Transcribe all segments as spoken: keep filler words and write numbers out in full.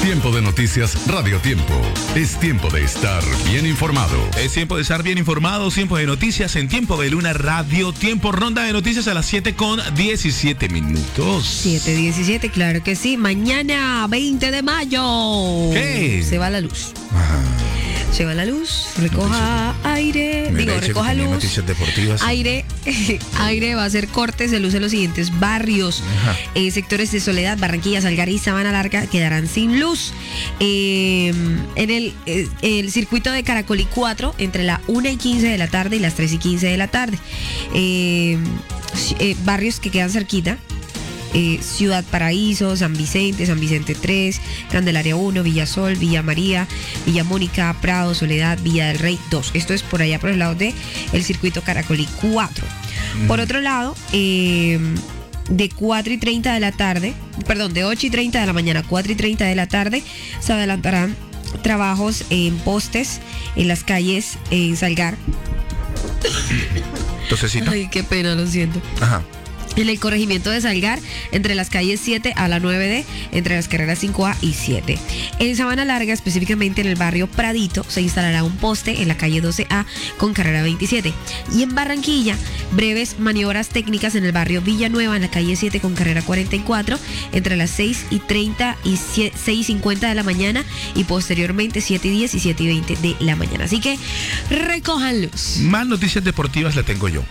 Tiempo de noticias Radio Tiempo. Es tiempo de estar bien informado. Es tiempo de estar bien informado, tiempo de noticias en Tiempo de Luna Radio Tiempo. Ronda de noticias a las siete con diecisiete minutos. siete diecisiete, claro que sí. Mañana, veinte de mayo. ¿Qué? Se va la luz. Ajá. Se va la luz, recoja aire, Me digo, había dicho recoja que tenía luz, noticias deportivas. aire, aire, va a hacer cortes de luz en los siguientes barrios. Ajá. Eh, sectores de Soledad, Barranquilla, Salgar y Sabana Larga quedarán sin luz. Eh, en el, eh, el circuito de Caracolí cuatro, entre la una y quince de la tarde y las tres y quince de la tarde. Eh, eh, barrios que quedan cerquita. Eh, Ciudad Paraíso, San Vicente, San Vicente tres, Candelaria uno, Villa Sol, Villa María, Villa Mónica, Prado, Soledad, Villa del Rey dos. Esto es por allá por el lado de el circuito Caracolí cuatro. Mm. Por otro lado, eh, de cuatro y treinta de la tarde, perdón, de ocho y treinta de la mañana a cuatro y treinta de la tarde, se adelantarán trabajos en postes en las calles en Salgar. Tosecito. Ay, qué pena, lo siento. Ajá. En el corregimiento de Salgar, entre las calles siete a la nueve D, entre las carreras cinco A y siete. En Sabana Larga, específicamente en el barrio Pradito, se instalará un poste en la calle doce A con carrera veintisiete. Y en Barranquilla, breves maniobras técnicas en el barrio Villanueva, en la calle siete con carrera cuarenta y cuatro, entre las seis y treinta y seis y cincuenta de la mañana, y posteriormente siete y diez y siete y veinte de la mañana. Así que recojan luz. Más noticias deportivas la tengo yo.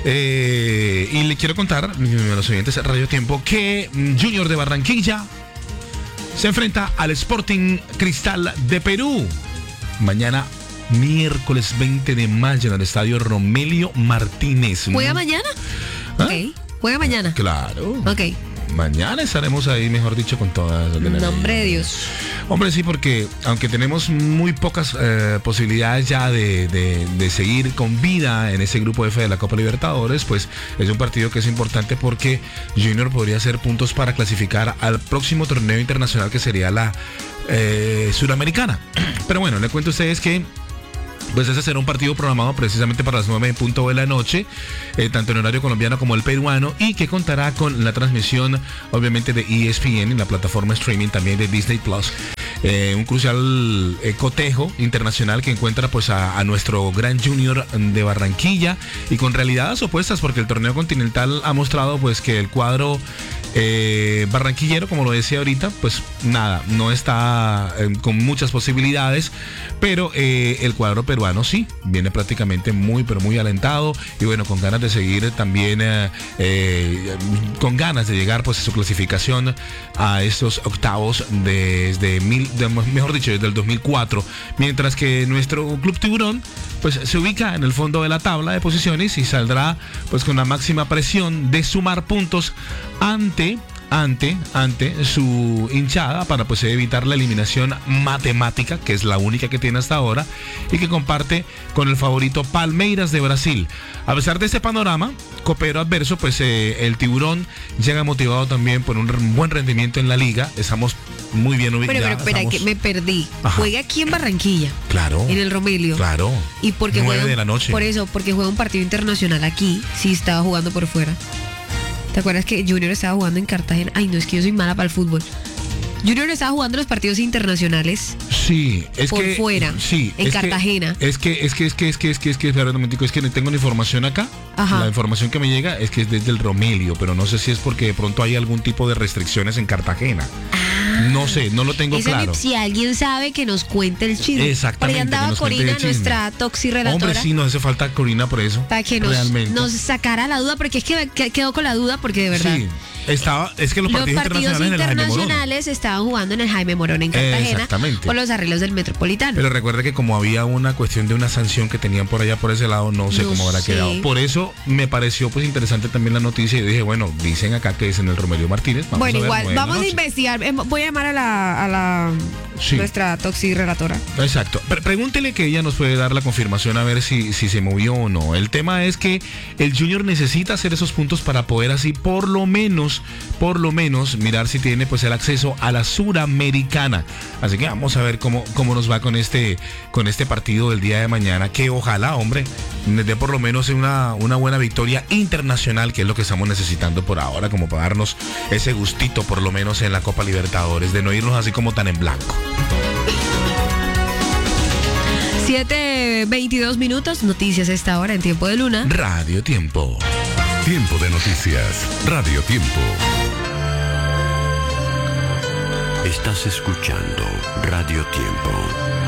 Eh, y le quiero contar a los oyentes de Radio Tiempo que Junior de Barranquilla se enfrenta al Sporting Cristal de Perú mañana miércoles veinte de mayo en el estadio Romelio Martínez. ¿Juega mañana? ¿Ah? Ok, juega mañana. Claro. Ok. Mañana estaremos ahí, mejor dicho, con todas. Nombre de Dios. Hombre, sí, porque aunque tenemos muy pocas eh, posibilidades ya de, de, de seguir con vida en ese grupo F de la Copa Libertadores, pues es un partido que es importante porque Junior podría hacer puntos para clasificar al próximo torneo internacional que sería la eh, Suramericana. Pero bueno, le cuento a ustedes que pues ese será un partido programado precisamente para las nueve en punto de la noche, eh, tanto en horario colombiano como el peruano, y que contará con la transmisión obviamente de E S P N y la plataforma streaming también de Disney Plus. Eh, un crucial eh, cotejo internacional que encuentra pues a, a nuestro gran Junior de Barranquilla, y con realidades opuestas, porque el torneo continental ha mostrado pues que el cuadro eh, barranquillero, como lo decía ahorita, pues nada, no está eh, con muchas posibilidades, pero eh, el cuadro peruano sí, viene prácticamente muy pero muy alentado, y bueno, con ganas de seguir también eh, eh, con ganas de llegar pues a su clasificación a estos octavos desde mil, de, mejor dicho, desde el dos mil cuatro, mientras que nuestro Club Tiburón pues se ubica en el fondo de la tabla de posiciones y saldrá pues con la máxima presión de sumar puntos ante ante ante su hinchada para pues evitar la eliminación matemática, que es la única que tiene hasta ahora, y que comparte con el favorito Palmeiras de Brasil. A pesar de este panorama copero adverso, pues eh, el Tiburón llega motivado también por un buen rendimiento en la liga. Estamos muy bien ubicados. Pero, pero, espera, que me perdí. Ajá. Juega aquí en Barranquilla. Claro. En el Romelio. Claro. Y porque nueve juega, de la noche. Por eso, porque juega un partido internacional aquí, sí estaba jugando por fuera. ¿Te acuerdas que Junior estaba jugando en Cartagena? Ay, no, es que yo soy mala para el fútbol. Junior estaba jugando los partidos internacionales. Sí, es por que fuera, sí, en es Cartagena. Que, es que es que es que es que es que es que espera un momentico, es que tengo la información acá. Ajá. La información que me llega es que es desde el Romelio, pero no sé si es porque de pronto hay algún tipo de restricciones en Cartagena. Ah, no sé, no lo tengo Ese claro. Me, si alguien sabe, que nos cuente el chisme. Exactamente. Por ahí andaba Corina, nuestra toxirelatora. Hombre, sí, nos hace falta Corina por eso. Para que nos, nos sacara la duda, porque es que quedó con la duda, porque de verdad. Sí. Estaba, es que los partidos, los partidos internacionales, internacionales estaban jugando en el Jaime Morón en Cartagena por los arreglos del Metropolitano. Pero recuerde que como había una cuestión de una sanción que tenían por allá por ese lado, no sé no cómo habrá sé. quedado. Por eso me pareció pues interesante también la noticia y dije, bueno, dicen acá que es en el Romelio Martínez. Vamos bueno, a ver, igual, vamos a investigar. Voy a llamar a la, a la Sí. nuestra toxirelatora. Exacto. Pre- pregúntele que ella nos puede dar la confirmación a ver si, si se movió o no. El tema es que el Junior necesita hacer esos puntos para poder así por lo menos, por lo menos mirar si tiene pues el acceso a la Suramericana. Así que vamos a ver cómo, cómo nos va con este, con este partido del día de mañana, que ojalá, hombre, nos dé por lo menos una, una buena victoria internacional, que es lo que estamos necesitando por ahora, como para darnos ese gustito por lo menos en la Copa Libertadores, de no irnos así como tan en blanco. siete veintidós minutos, noticias a esta hora en Tiempo de Luna. Radio Tiempo. Tiempo de noticias. Radio Tiempo. Estás escuchando Radio Tiempo.